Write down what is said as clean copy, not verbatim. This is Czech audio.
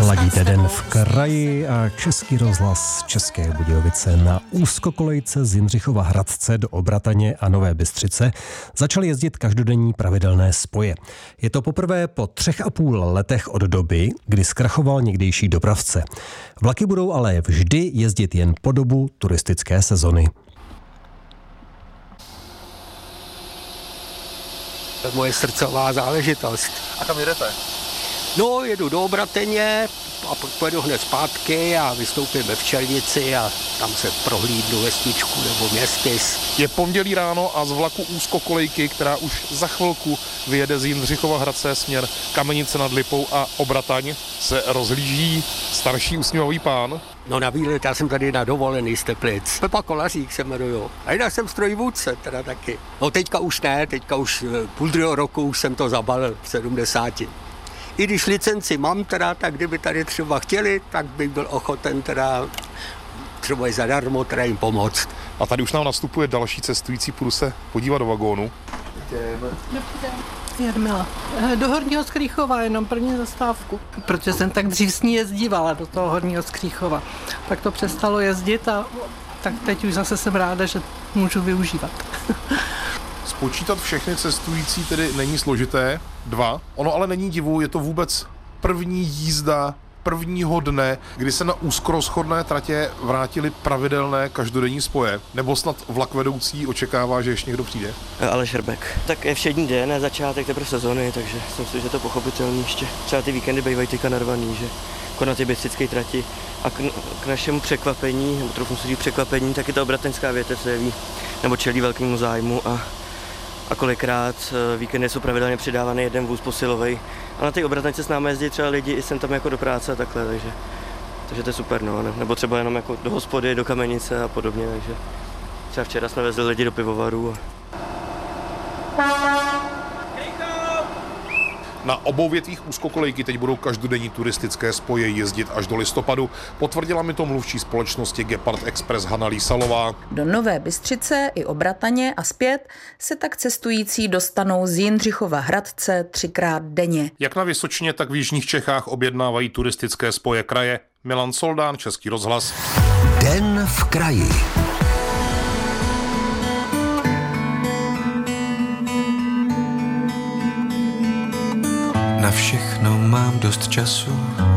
Ladíte Den v kraji a Český rozhlas České Budějovice. Na úzkokolejce z Jindřichova Hradce do Obrataně a Nové Bystřice začaly jezdit každodenní pravidelné spoje. Je to poprvé po 3,5 letech od doby, kdy zkrachoval někdejší dopravce. Vlaky budou ale vždy jezdit jen po dobu turistické sezony. To je moje srdcová záležitost. A kam jedete? No, jedu do Obrateně a pak pojedu hned zpátky a vystoupím ve Včelnici a tam se prohlídnu vesničku nebo městys. Je pondělí ráno a z vlaku úzkokolejky, která už za chvilku vyjede z Jindřichova Hradce směr Kamenice nad Lipou a Obrataň, se rozhlíží starší usměvavý pán. No na výlet, já jsem tady na dovolený z Teplic. Pepa Kolařík se jmenuju. A jinak jsem strojvůdce teda taky. No teďka už ne, teďka už půl druhého roku už jsem to zabalil v 70. I když licenci mám teda, tak kdyby tady třeba chtěli, tak bych byl ochoten teda třeba i zadarmo teda jim pomoct. A tady už nám nastupuje další cestující, půjdu se podívat do vagónu. Jarmila. Do Horního Skrýchova, jenom první zastávku. Protože jsem tak dřív s ní jezdívala do toho Horního Skrýchova. Pak to přestalo jezdit a tak teď už zase jsem ráda, že můžu využívat. Spočítat všechny cestující tedy není složité, 2. Ono ale není divu, je to vůbec první jízda prvního dne, kdy se na úzkorozchodné tratě vrátily pravidelné každodenní spoje. Nebo snad vlak vedoucí očekává, že ještě někdo přijde? Aleš Hrbek. Tak je všední den, je začátek teprve sezony, takže jsem si, že to pochopitelný ještě. Třeba ty víkendy bývají teďka narvaný, že jako na ty bystrické trati. A k našemu překvapení, nebo trochu si říct překvapení, tak je ta obratenská větev se jeví, nebo čelí velkému zájmu a kolikrát víkendy jsou pravidelně přidávaný jeden vůz posilovej. A na té Obratence s námi jezdí třeba lidi i sem tam jako do práce a takhle, takže to je super, no. Nebo třeba jenom jako do hospody, do Kamenice a podobně, takže třeba včera jsme vezli lidi do pivovaru. Na obou větvích úzkokolejky teď budou každodenní turistické spoje jezdit až do listopadu. Potvrdila mi to mluvčí společnosti Gepard Express Hana Lísalová. Do Nové Bystřice i Obrataně a zpět se tak cestující dostanou z Jindřichova Hradce 3krát denně. Jak na Vysočině, tak v jižních Čechách objednávají turistické spoje kraje. Milan Soldán, Český rozhlas. Den v kraji. Na všechno mám dost času,